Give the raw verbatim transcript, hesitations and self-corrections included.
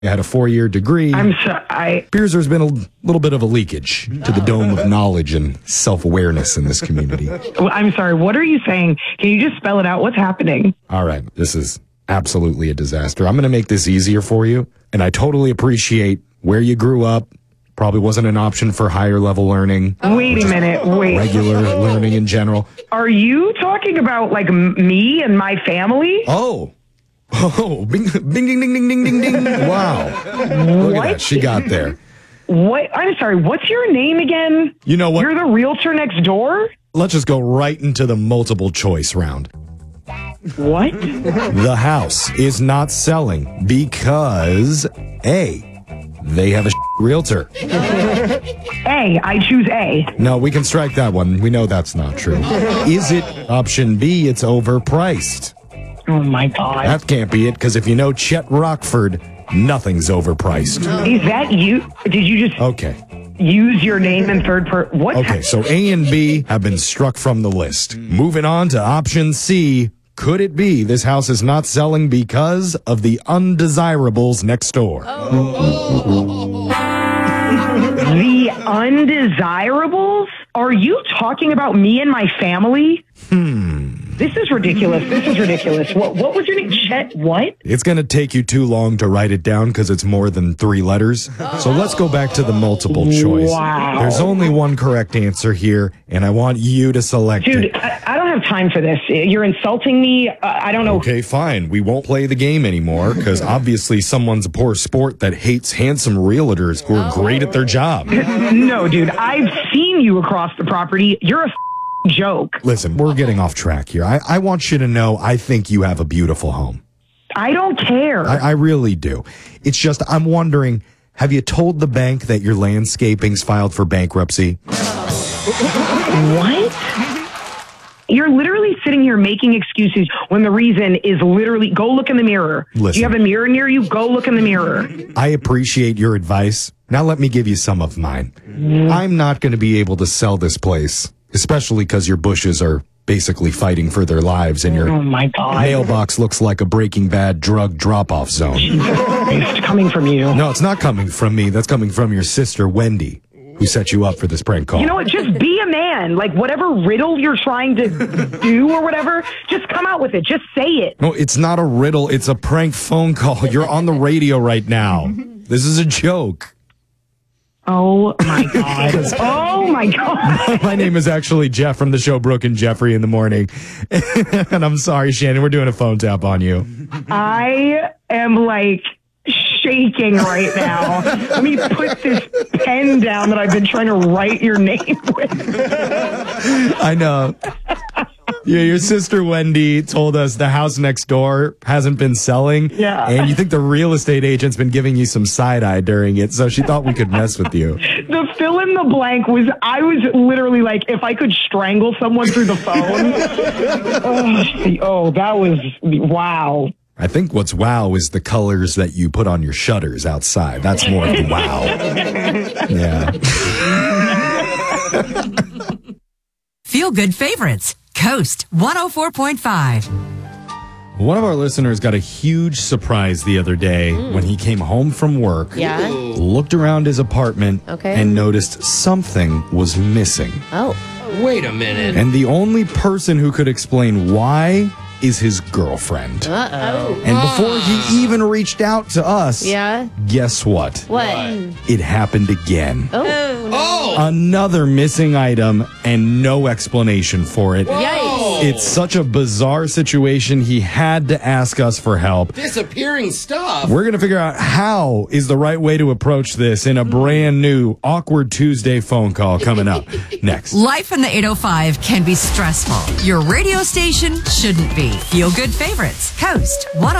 had a four-year degree. I'm sorry. I... Appears there's been a little bit of a leakage to the dome of knowledge and self-awareness in this community. I'm sorry. What are you saying? Can you just spell it out? What's happening? All right. This is absolutely a disaster. I'm going to make this easier for you, and I totally appreciate where you grew up. Probably wasn't an option for higher level learning. Wait a minute. Wait. Regular learning in general. Are you talking about, like, m- me and my family? Oh. Oh, bing, bing, ding, ding, ding, ding, ding, ding. Wow. Look What? at that. She got there. What? I'm sorry. What's your name again? You know what? You're the realtor next door? Let's just go right into the multiple choice round. What? The house is not selling because A, they have a realtor. A. I choose A. No, we can strike that one. We know that's not true. Is it option B, it's overpriced? Oh, my God. That can't be it, because if you know Chet Rockford, nothing's overpriced. Is that you? Did you just Okay. use your name in third person? What? Okay, so A and B have been struck from the list. Moving on to option C. Could it be this house is not selling because of the undesirables next door? The undesirables? Are you talking about me and my family? Hmm. This is ridiculous. This is ridiculous. What What was your name? Chet what? It's going to take you too long to write it down because it's more than three letters. So let's go back to the multiple choice. Wow. There's only one correct answer here, and I want you to select Dude, it. I, I don't have time for this. You're insulting me. Uh, I don't know. Okay, fine. We won't play the game anymore because obviously someone's a poor sport that hates handsome realtors who are great at their job. No, dude. I've seen you across the property. You're a f- joke. Listen, we're getting off track here. I, I want you to know I think you have a beautiful home. I don't care. I, I really do. It's just I'm wondering, have you told the bank that your landscaping's filed for bankruptcy? What? You're literally sitting here making excuses when the reason is literally go look in the mirror. Listen. Do you have a mirror near you? Go look in the mirror. I appreciate your advice. Now let me give you some of mine. I'm not going to be able to sell this place, especially because your bushes are basically fighting for their lives and your Oh my God. mailbox looks like a Breaking Bad drug drop-off zone. It's coming from you. No, it's not coming from me. That's coming from your sister, Wendy, who set you up for this prank call. You know what? Just be a man. Like, whatever riddle you're trying to do or whatever, just come out with it. Just say it. No, it's not a riddle. It's a prank phone call. You're on the radio right now. This is a joke. Oh, my God. Oh, my God. My name is actually Jeff from the show Brooke and Jeffrey in the Morning. And I'm sorry, Shannon, we're doing a phone tap on you. I am, like, shaking right now. Let me put this pen down that I've been trying to write your name with. I know. Yeah, your sister Wendy told us the house next door hasn't been selling. Yeah. And you think the real estate agent's been giving you some side eye during it, so she thought we could mess with you. The fill in the blank was, I was literally like, if I could strangle someone through the phone. oh, oh, that was, wow. I think what's wow is the colors that you put on your shutters outside. That's more of the wow. Yeah. Feel Good Favorites. Coast one oh four point five. One of our listeners got a huge surprise the other day mm. when he came home from work, Yeah. looked around his apartment, Okay. and noticed something was missing. Oh. Wait a minute. And the only person who could explain why is his girlfriend. Uh-oh. And before he even reached out to us, Yeah. guess what? What? It happened again. Oh. Oh! Another missing item and no explanation for it. Yikes. It's such a bizarre situation. He had to ask us for help. Disappearing stuff. We're going to figure out how is the right way to approach this in a brand new Awkward Tuesday phone call coming up next. Life in the eight oh five can be stressful. Your radio station shouldn't be. Feel Good Favorites. Coast one oh